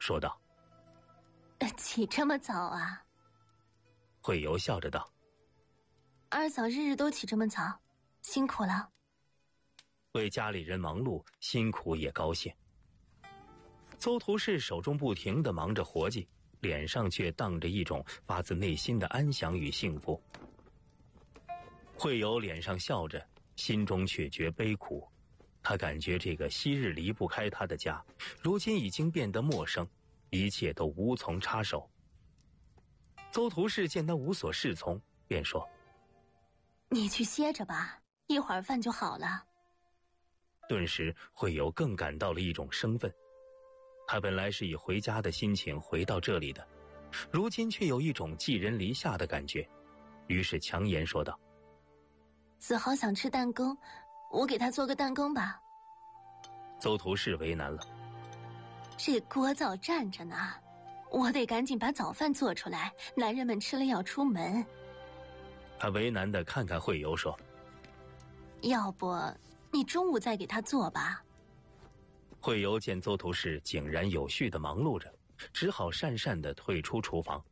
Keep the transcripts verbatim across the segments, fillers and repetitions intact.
说道：“ 起这么早啊？” 慧游笑着道：“ 二嫂日日都起这么早，辛苦了。” 为家里人忙碌，辛苦也高兴。邹图氏手中不停地忙着活计，脸上却荡着一种发自内心的安详与幸福。慧游脸上笑着，心中却觉悲苦。他感觉这个昔日离不开他的家，如今已经变得陌生，一切都无从插手。邹图氏见他无所适从，便说：“ 你去歇着吧，一会儿饭就好了。” 顿时慧游更感到了一种生分。他本来是以回家的心情回到这里的，如今却有一种寄人篱下的感觉，于是强颜说道：“ 子豪想吃蛋羹，我给他做个蛋羹吧。” 邹图氏为难了：“ 这锅灶站着呢，我得赶紧把早饭做出来，男人们吃了要出门。” 他为难地看看慧游说：“ 要不你中午再给他做吧。” 慧游见邹图氏井然有序地忙碌着，只好讪讪地退出厨房。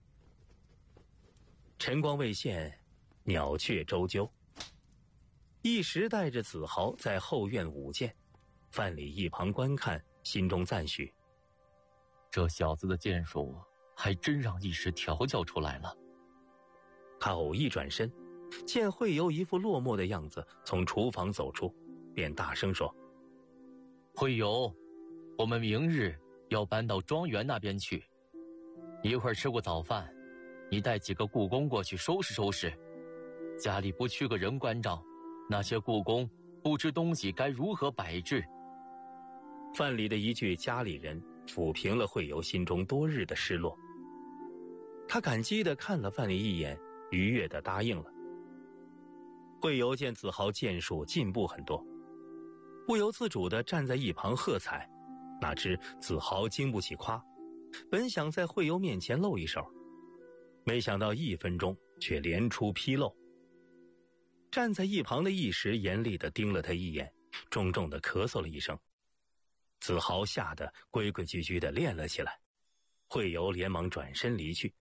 晨光未现，鸟雀啁啾。一时带着子豪在后院舞剑，范蠡一旁观看，心中赞许：“ 这小子的剑术还真让一时调教出来了。” 他偶一转身，见慧游一副落寞的样子从厨房走出，便大声说：“ 慧游，我们明日要搬到庄园那边去，一会儿吃过早饭，你带几个雇工过去收拾收拾。家里不去个人关照，那些雇工不知东西该如何摆置。” 范蠡的一句家里人抚平了慧游心中多日的失落。他感激地看了范蠡一眼，愉悦地答应了。慧游见子豪剑术进步很多，不由自主地站在一旁喝彩，哪知子豪经不起夸，本想在慧游面前露一手，没想到一分钟却连出纰漏。站在一旁的一时严厉地盯了他一眼，重重地咳嗽了一声。子豪吓得规规矩矩地练了起来，慧游连忙转身离去。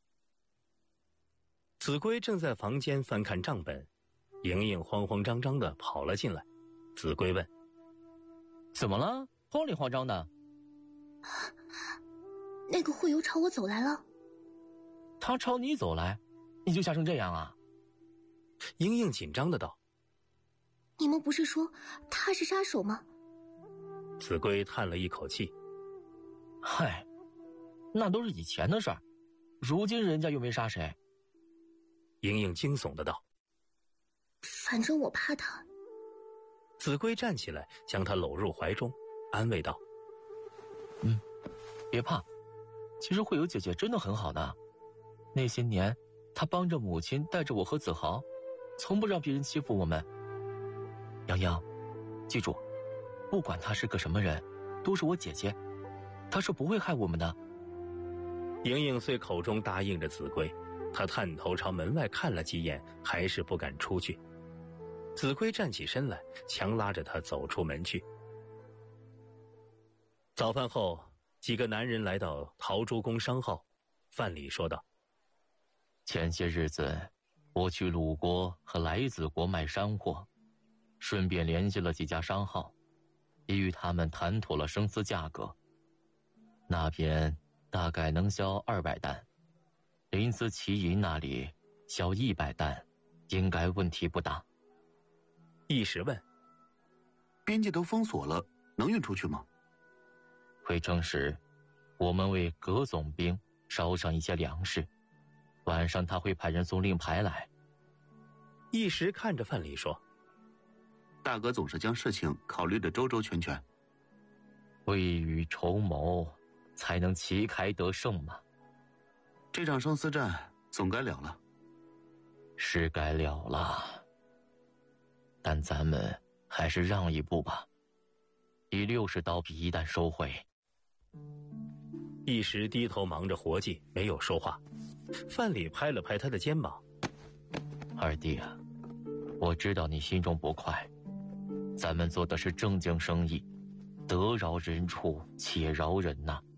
子规正在房间翻看账本，莹莹慌慌张张地跑了进来。子规问：“ 怎么了？慌里慌张的？”“ 那个慧游朝我走来了。”“ 他朝你走来，你就吓成这样啊？” 莹莹紧张的道：“ 你们不是说他是杀手吗？” 子规叹了一口气：“ 嗨，那都是以前的事儿，如今人家又没杀谁。” 莹莹惊悚的道：“ 反正我怕他。” 子规站起来，将他搂入怀中，安慰道：“ 嗯，别怕，其实慧游姐姐真的很好的，那些年她帮着母亲带着我和子豪，从不让别人欺负我们。洋洋，记住，不管她是个什么人，都是我姐姐，她是不会害我们的。” 莹莹虽口中答应着子规，她探头朝门外看了几眼，还是不敢出去。子规站起身来，强拉着她走出门去。早饭后，几个男人来到陶朱公商号，范蠡说道：“ 前些日子，我去鲁国和莱子国卖山货，顺便联系了几家商号，已与他们谈妥了生丝价格。那边大概能销二百担，临淄齐营那里销一百担，应该问题不大。” 一时问：“ 边界都封锁了，能运出去吗？” 回城时，我们为葛总兵捎上一些粮食，晚上他会派人送令牌来。 一时看着范蠡说：“ 大哥总是将事情考虑得周周全全， 未雨绸缪，才能旗开得胜嘛。 这场生死战总该了了。”“ 是该了了，但咱们还是让一步吧，以六十刀币一旦收回。” 一时低头忙着活计，没有说话。范蠡拍了拍他的肩膀：“ 二弟啊，我知道你心中不快，咱们做的是正经生意，得饶人处且饶人呐、啊。